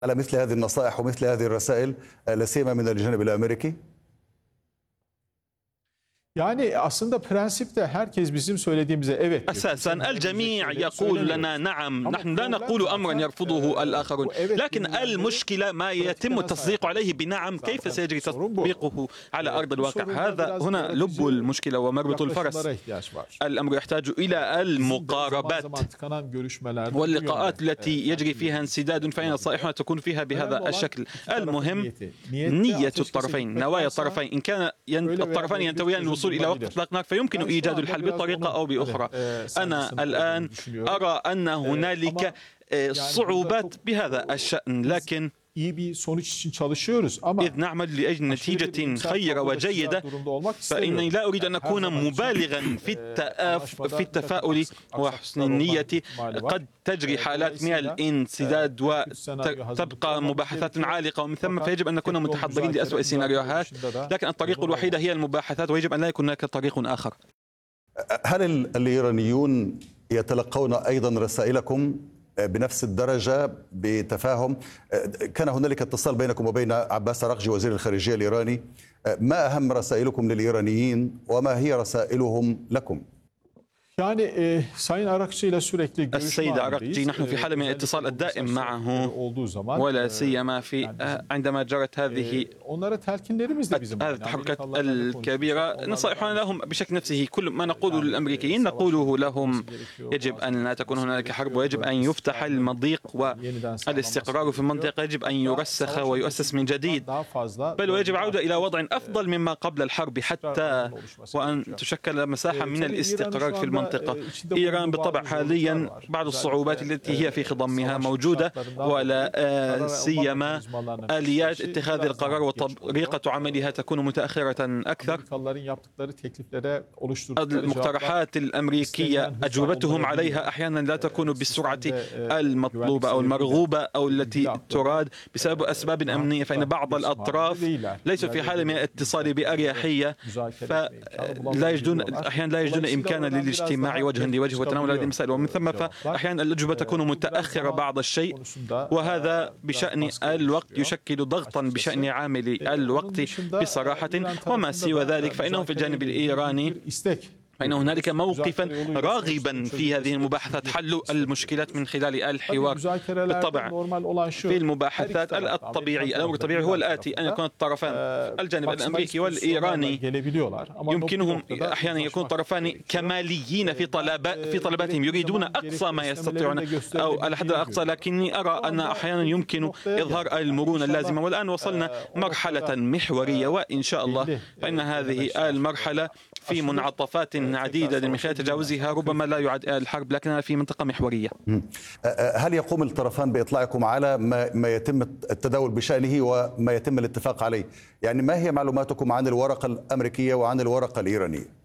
على مثل هذه النصائح ومثل هذه الرسائل لا سيما من الجانب الأمريكي؟ Yani aslında prensipte herkes bizim söylediğimize evet. أساسا الجميع يقول لنا نعم، نحن لا نقول أمرا يرفضه الآخرون، لكن المشكلة ما يتم التصديق عليه بنعم كيف سيجري تطبيقه على أرض الواقع. هذا هنا لب المشكلة ومربط الفرس. الأمر يحتاج إلى المقاربات واللقاءات التي يجري فيها انسداد، فإن نصائحنا تكون فيها بهذا الشكل. المهم نية الطرفين، نوايا الطرفين. إن كان الطرفان ينتويان الوصول إلى وقت إطلاق نار فيمكن إيجاد الحل بطريقة أو بأخرى. أنا الآن أرى أن هنالك صعوبات بهذا الشأن، لكن إذ نعمل لأجل نتيجة خيرة وجيدة فإنني لا أريد أن أكون مبالغا في التفاؤل وحسن النية. قد تجري حالات من الانسداد وتبقى مباحثات عالقة، ومن ثم فيجب أن نكون متحضرين لأسوأ السيناريوهات، لكن الطريق الوحيدة هي المباحثات ويجب أن لا يكون هناك طريق آخر. هل الإيرانيون يتلقون أيضا رسائلكم بنفس الدرجة بتفاهم؟ كان هنالك اتصال بينكم وبين عباس عراقجي وزير الخارجية الإيراني. ما أهم رسائلكم للإيرانيين وما هي رسائلهم لكم؟ السيد عراقجي نحن في حالة من الاتصال الدائم معه، ولا سيما عندما جرت هذه التحركات الكبيرة. نصائحنا لهم بشكل نفسه كل ما نقوله للأمريكيين نقوله لهم. يجب أن لا تكون هنالك حرب، ويجب أن يفتح المضيق والاستقرار في المنطقة يجب أن يرسخ ويؤسس من جديد، بل ويجب عودة إلى وضع أفضل مما قبل الحرب، حتى وأن تشكل مساحة من الاستقرار في المنطقة. إيران بالطبع حاليا بعض الصعوبات التي هي في خضمها موجودة، ولا سيما آليات اتخاذ القرار وطريقة عملها تكون متأخرة أكثر. المقترحات الأمريكية أجوبتهم عليها أحيانا لا تكون بالسرعة المطلوبة أو المرغوبة أو التي تراد بسبب أسباب أمنية، فإن بعض الأطراف ليسوا في حالة من الاتصال بأريحية، فلا يجدون أحيانا لا يجدون إمكانا للاجتماع وجها لوجه وتناول هذه المسائل، ومن ثم فأحيانا الأجوبة تكون متأخرة بعض الشيء، وهذا بشأن الوقت يشكل ضغطا بشأن عامل الوقت بصراحة. وما سوى ذلك فإنه في الجانب الإيراني فإن هنالك موقفا راغبا في هذه المباحثات، حل المشكلات من خلال الحوار. بالطبع في المباحثات الأمر الطبيعي هو الآتي: أن يكون الطرفان الجانب الأمريكي والإيراني يمكنهم أحيانا يكون طرفان كماليين في طلباتهم، يريدون أقصى ما يستطيعون أو الحد الأقصى، لكني أرى أن أحيانا يمكن إظهار المرونة اللازمة. والآن وصلنا مرحلة محورية، وإن شاء الله فإن هذه المرحلة في منعطفات عديدة من خلال تجاوزها ربما لا يعد الحرب، لكنها في منطقة محورية. هل يقوم الطرفان بإطلاعكم على ما يتم التداول بشأنه وما يتم الاتفاق عليه؟ يعني ما هي معلوماتكم عن الورقة الأمريكية وعن الورقة الإيرانية؟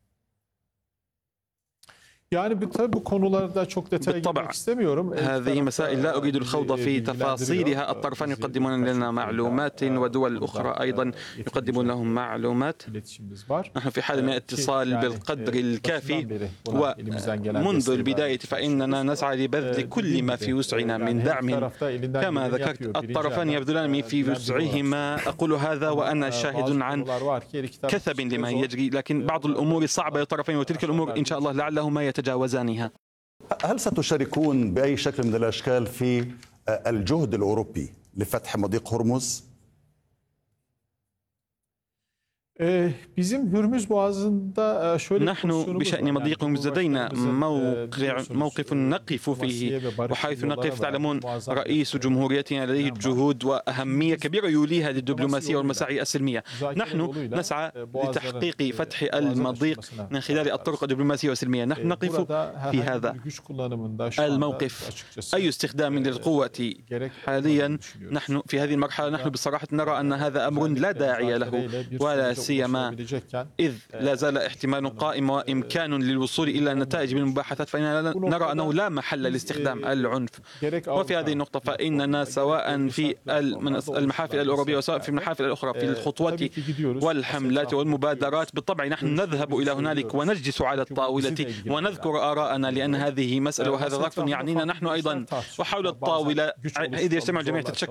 بالطبع هذه مسائل لا أريد الخوض في تفاصيلها. الطرفان يقدمون لنا معلومات ودول أخرى أيضا يقدمون لهم معلومات. نحن في حال من الاتصال بالقدر الكافي، ومنذ البداية فإننا نسعى لبذل كل ما في وسعنا من دعم. كما ذكرت الطرفان يبذلان في وسعهما، أقول هذا وأنا شاهد عن كثب لما يجري، لكن بعض الأمور صعبة للطرفين، وتلك الأمور إن شاء الله لعلهما يتجاوزانها. هل ستشاركون بأي شكل من الأشكال في الجهد الأوروبي لفتح مضيق هرمز؟ نحن بشأن مضيق هرمز لدينا موقف نقف فيه، وحيث نقف تعلمون رئيس جمهوريتنا لديه جهود وأهمية كبيرة يوليها للدبلوماسية والمساعي السلمية. نحن نسعى لتحقيق فتح المضيق من خلال الطرق الدبلوماسية والسلمية. نحن نقف في هذا الموقف. أي استخدام للقوة حاليا نحن في هذه المرحلة نحن بصراحة نرى أن هذا أمر لا داعي له، ولا سيما إذ لا زال احتمال قائم وإمكان للوصول إلى نتائج من المباحثات، فإننا نرى أنه لا محل لاستخدام العنف. وفي هذه النقطة فإننا سواء في المحافل الأوروبية وسواء في المحافل الأخرى في الخطوات والحملات والمبادرات، بالطبع نحن نذهب إلى هنالك ونجلس على الطاولة ونذكر آراءنا، لأن هذه مسألة وهذا ظرف يعنينا نحن أيضا. وحول الطاولة إذا يجتمع الجميع تتشكل